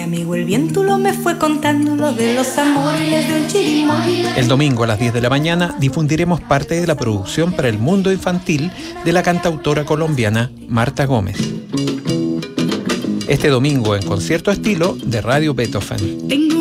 amigo el viento lo me fue contando lo de los amores de un chirimoya. El domingo a las 10 de la mañana difundiremos parte de la producción para el mundo infantil de la cantautora colombiana Marta Gómez. Este domingo en Concierto Estilo de Radio Beethoven.